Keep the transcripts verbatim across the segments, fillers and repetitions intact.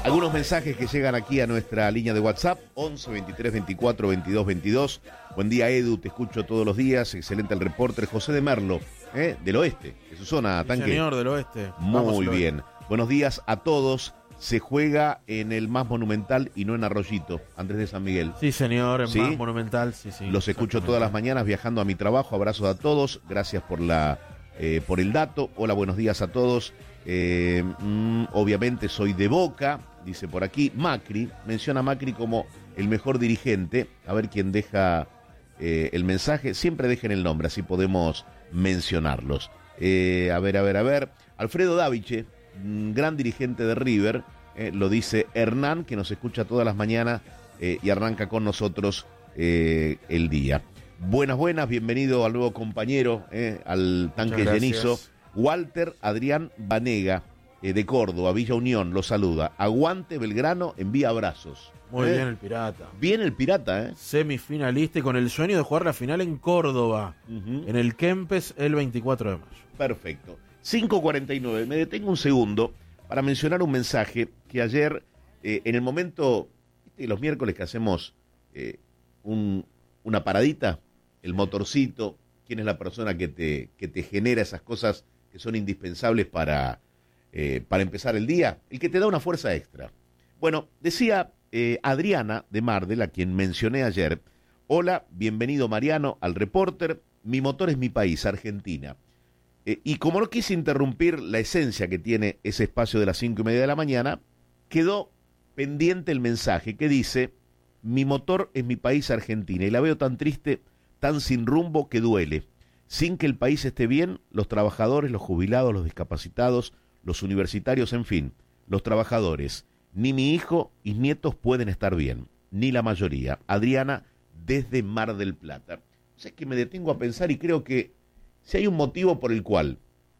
Algunos mensajes que llegan aquí a nuestra línea de WhatsApp, once, veintitrés, veinticuatro, veintidós, veintidós. Buen día, Edu, te escucho todos los días. Excelente el reporter José de Merlo, ¿eh? Del oeste, de su zona, Sí, Tanque. señor, del oeste. Muy Vamos, bien. Buenos días a todos. Se juega en el más monumental y no en Arroyito, Andrés de San Miguel. Sí, señor, en ¿Sí? más monumental, sí, sí. Los escucho todas las mañanas viajando a mi trabajo. Abrazos a todos. Gracias por la eh, por el dato. Hola, buenos días a todos. Eh, mm, obviamente soy de Boca, dice por aquí. Macri, menciona a Macri como el mejor dirigente. A ver quién deja eh, el mensaje. Siempre dejen el nombre, así podemos mencionarlos. Eh, a ver, a ver, a ver. Alfredo Daviche, mm, gran dirigente de River. Eh, lo dice Hernán, que nos escucha todas las mañanas eh, y arranca con nosotros eh, el día. Buenas, buenas, bienvenido al nuevo compañero, eh, al tanque llenizo. Walter Adrián Banega, eh, de Córdoba, Villa Unión, lo saluda. Aguante Belgrano, envía abrazos. Muy ¿Eh? bien el Pirata. Bien el Pirata, ¿eh? Semifinalista y con el sueño de jugar la final en Córdoba, Uh-huh. en el Kempes, el veinticuatro de mayo. Perfecto. cinco cuarenta y nueve, me detengo un segundo para mencionar un mensaje que ayer, eh, en el momento, ¿viste? Los miércoles que hacemos eh, un, una paradita, el motorcito, quién es la persona que te, que te genera esas cosas que son indispensables para, eh, para empezar el día, el que te da una fuerza extra. Bueno, decía eh, Adriana de Mardel, a quien mencioné ayer, hola, bienvenido Mariano al reporter, mi motor es mi país, Argentina. Eh, y como no quise interrumpir la esencia que tiene ese espacio de las cinco y media de la mañana, quedó pendiente el mensaje que dice, mi motor es mi país, Argentina, y la veo tan triste, tan sin rumbo que duele. Sin que el país esté bien, los trabajadores, los jubilados, los discapacitados, los universitarios, en fin, los trabajadores, ni mi hijo y nietos pueden estar bien, ni la mayoría. Adriana, desde Mar del Plata. O sea, es que me detengo a pensar y creo que si hay un motivo por el cual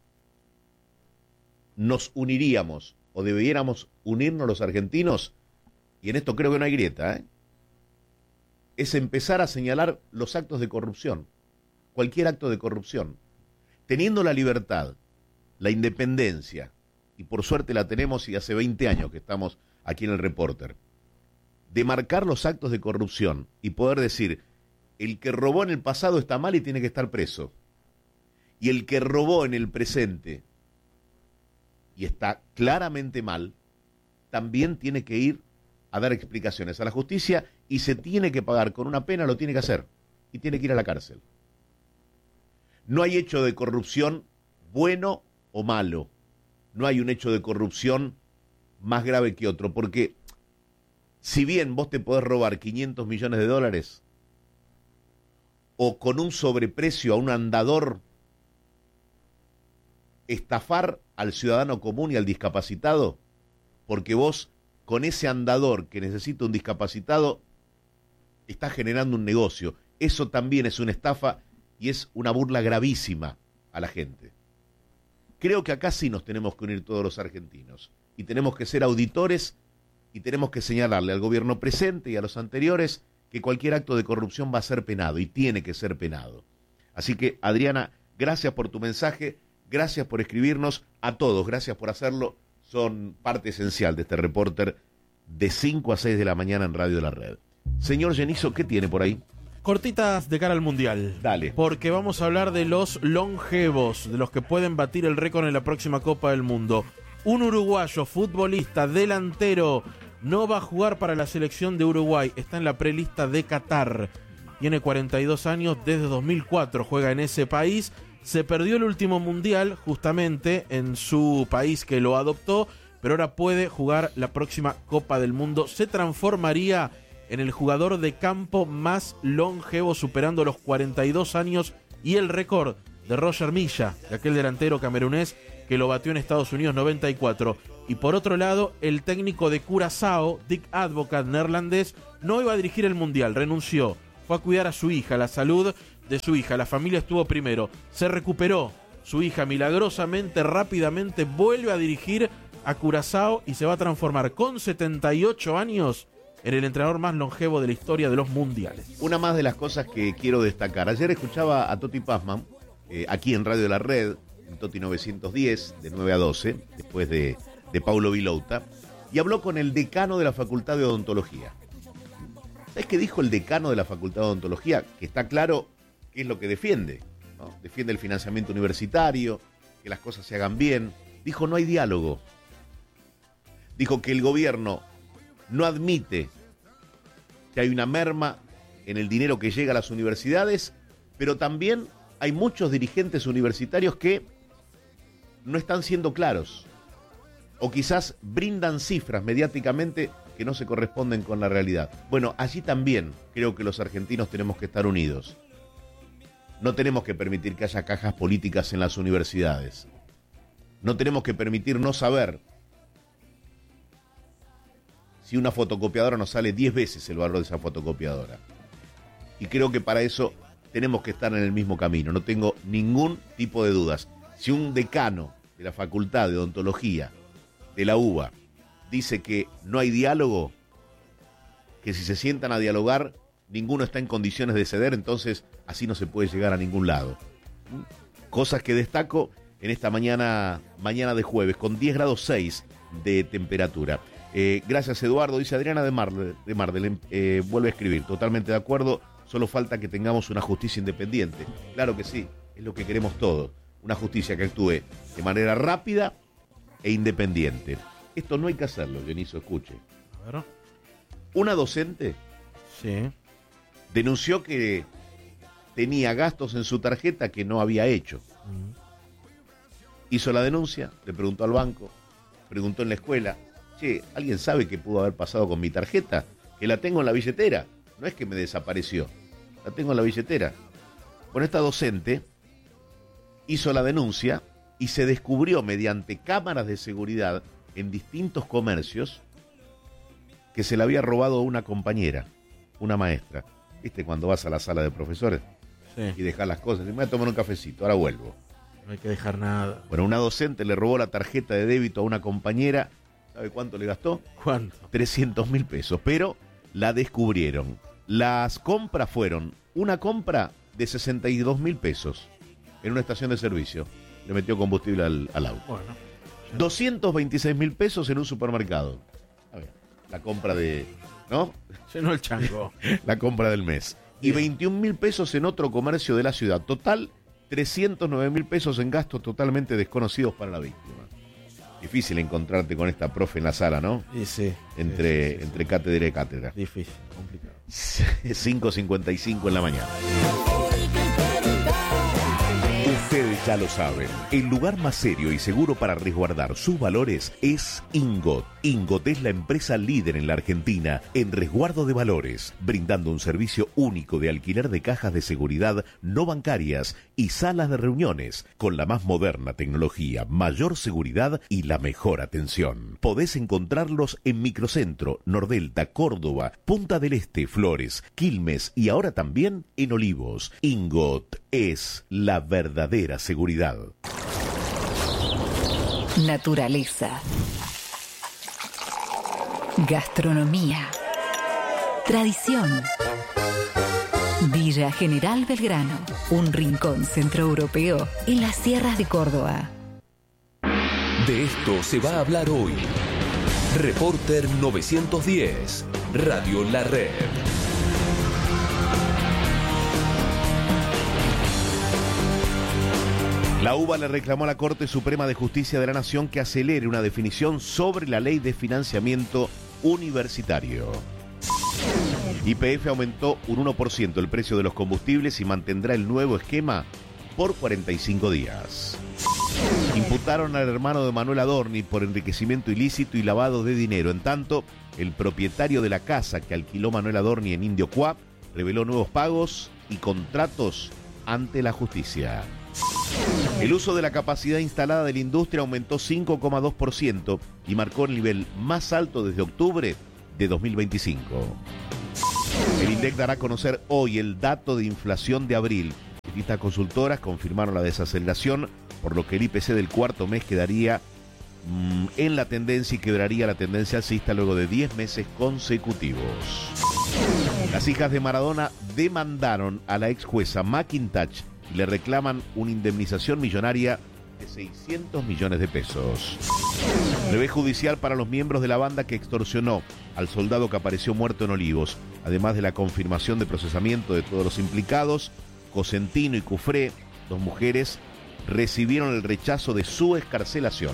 nos uniríamos o debiéramos unirnos los argentinos, y en esto creo que no hay grieta, ¿eh? es empezar a señalar los actos de corrupción. Cualquier acto de corrupción, teniendo la libertad, la independencia, y por suerte la tenemos y hace veinte años que estamos aquí en el Reporter, de marcar los actos de corrupción y poder decir, el que robó en el pasado está mal y tiene que estar preso, y el que robó en el presente y está claramente mal, también tiene que ir a dar explicaciones a la justicia y se tiene que pagar con una pena, lo tiene que hacer, y tiene que ir a la cárcel. No hay hecho de corrupción bueno o malo. No hay un hecho de corrupción más grave que otro. Porque si bien vos te podés robar quinientos millones de dólares o con un sobreprecio a un andador estafar al ciudadano común y al discapacitado, porque vos con ese andador que necesita un discapacitado estás generando un negocio. Eso también es una estafa y es una burla gravísima a la gente. Creo que acá sí nos tenemos que unir todos los argentinos y tenemos que ser auditores y tenemos que señalarle al gobierno presente y a los anteriores que cualquier acto de corrupción va a ser penado y tiene que ser penado. Así que, Adriana, gracias por tu mensaje, gracias por escribirnos, a todos, gracias por hacerlo, son parte esencial de este Reporter de cinco a seis de la mañana en Radio de la Red. Señor Llenizo, ¿qué tiene por ahí? Cortitas de cara al Mundial. Dale. Porque vamos a hablar de los longevos, de los que pueden batir el récord en la próxima Copa del Mundo. Un uruguayo, futbolista, delantero, no va a jugar para la selección de Uruguay, está en la prelista de Qatar. Tiene cuarenta y dos años, desde dos mil cuatro juega en ese país. Se perdió el último Mundial, justamente, en su país que lo adoptó, pero ahora puede jugar la próxima Copa del Mundo. Se transformaría en el jugador de campo más longevo, superando los cuarenta y dos años y el récord de Roger Milla, de aquel delantero camerunés que lo batió en Estados Unidos noventa y cuatro. Y por otro lado, el técnico de Curazao, Dick Advocaat, neerlandés, no iba a dirigir el Mundial, renunció. Fue a cuidar a su hija, la salud de su hija. La familia estuvo primero. Se recuperó. Su hija milagrosamente, rápidamente, vuelve a dirigir a Curazao y se va a transformar con setenta y ocho años en el entrenador más longevo de la historia de los mundiales. Una más de las cosas que quiero destacar. Ayer escuchaba a Toti Pazman, eh, aquí en Radio de la Red, en Toti novecientos diez, de nueve a doce, después de, de Paulo Vilouta, y habló con el decano de la Facultad de Odontología. ¿Sabés qué dijo el decano de la Facultad de Odontología? Que está claro qué es lo que defiende, ¿no? Defiende el financiamiento universitario, que las cosas se hagan bien. Dijo, no hay diálogo. Dijo que el gobierno no admite que hay una merma en el dinero que llega a las universidades, pero también hay muchos dirigentes universitarios que no están siendo claros, o quizás brindan cifras mediáticamente que no se corresponden con la realidad. Bueno, allí también creo que los argentinos tenemos que estar unidos. No tenemos que permitir que haya cajas políticas en las universidades. No tenemos que permitir no saber si una fotocopiadora nos sale diez veces el valor de esa fotocopiadora. Y creo que para eso tenemos que estar en el mismo camino. No tengo ningún tipo de dudas. Si un decano de la Facultad de Odontología de la U B A dice que no hay diálogo, que si se sientan a dialogar ninguno está en condiciones de ceder, entonces así no se puede llegar a ningún lado. Cosas que destaco en esta mañana, mañana de jueves, con diez grados seis de temperatura. Eh, gracias, Eduardo. Dice Adriana de Mardel, de Mardel eh, vuelve a escribir. Totalmente de acuerdo, solo falta que tengamos una justicia independiente. Claro que sí, es lo que queremos todos. Una justicia que actúe de manera rápida e independiente. Esto no hay que hacerlo, Dioniso, escuche. A ver. Una docente Sí. denunció que tenía gastos en su tarjeta que no había hecho. Mm. Hizo la denuncia, le preguntó al banco, preguntó en la escuela, che, ¿alguien sabe qué pudo haber pasado con mi tarjeta? Que la tengo en la billetera, no es que me desapareció, la tengo en la billetera. Bueno, esta docente hizo la denuncia y se descubrió mediante cámaras de seguridad en distintos comercios que se le había robado a una compañera, una maestra. ¿Viste cuando vas a la sala de profesores Sí. y dejas las cosas? Y me voy a tomar un cafecito, ahora vuelvo. No hay que dejar nada. Bueno, una docente le robó la tarjeta de débito a una compañera. ¿Sabe cuánto le gastó? ¿Cuánto? trescientos mil pesos, pero la descubrieron. Las compras fueron una compra de sesenta y dos mil pesos en una estación de servicio. Le metió combustible al, al auto. Bueno. doscientos veintiséis mil pesos en un supermercado. A ver, la compra de... ¿no? Llenó el chango. La compra del mes. Y veintiún mil pesos en otro comercio de la ciudad. Total, trescientos nueve mil pesos en gastos totalmente desconocidos para la víctima. Difícil encontrarte con esta profe en la sala, ¿no? Sí, sí. Entre, sí, sí, entre cátedra y cátedra. Difícil, complicado. cinco cincuenta y cinco en la mañana. Ustedes ya lo saben, el lugar más serio y seguro para resguardar sus valores es Ingot. Ingot es la empresa líder en la Argentina en resguardo de valores, brindando un servicio único de alquiler de cajas de seguridad no bancarias y salas de reuniones, con la más moderna tecnología, mayor seguridad y la mejor atención. Podés encontrarlos en Microcentro, Nordelta, Córdoba, Punta del Este, Flores, Quilmes y ahora también en Olivos. Ingot es la verdadera seguridad. Naturaleza. Gastronomía. Tradición. Villa General Belgrano, un rincón centroeuropeo en las sierras de Córdoba. De esto se va a hablar hoy. Reporter novecientos diez, Radio La Red. La U B A le reclamó a la Corte Suprema de Justicia de la Nación que acelere una definición sobre la ley de financiamiento universitario. Y P F aumentó un uno por ciento el precio de los combustibles y mantendrá el nuevo esquema por cuarenta y cinco días. Imputaron al hermano de Manuel Adorni por enriquecimiento ilícito y lavado de dinero. En tanto, el propietario de la casa que alquiló Manuel Adorni en Indio Cuap reveló nuevos pagos y contratos ante la justicia. El uso de la capacidad instalada de la industria aumentó cinco coma dos por ciento y marcó el nivel más alto desde octubre de dos mil veinticinco. El INDEC dará a conocer hoy el dato de inflación de abril. Distintas consultoras confirmaron la desaceleración, por lo que el I P C del cuarto mes quedaría mmm, en la tendencia y quebraría la tendencia alcista luego de diez meses consecutivos. Las hijas de Maradona demandaron a la ex jueza McIntosh y le reclaman una indemnización millonaria de seiscientos millones de pesos. Revés judicial para los miembros de la banda que extorsionó al soldado que apareció muerto en Olivos. Además de la confirmación de procesamiento de todos los implicados, Cosentino y Cufré, dos mujeres, recibieron el rechazo de su excarcelación.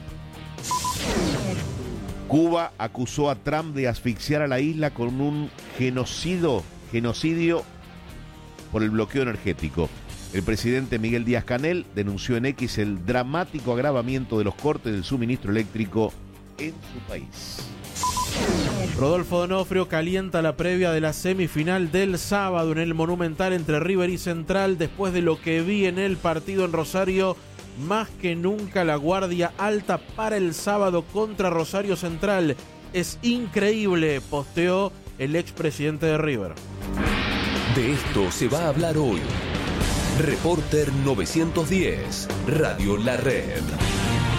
Cuba acusó a Trump de asfixiar a la isla con un genocidio, genocidio por el bloqueo energético. El presidente Miguel Díaz-Canel denunció en X el dramático agravamiento de los cortes del suministro eléctrico en su país. Rodolfo D'Onofrio calienta la previa de la semifinal del sábado en el Monumental entre River y Central. Después de lo que vi en el partido en Rosario, más que nunca la guardia alta para el sábado contra Rosario Central. Es increíble, posteó el expresidente de River. De esto se va a hablar hoy. Reporter novecientos diez, Radio La Red.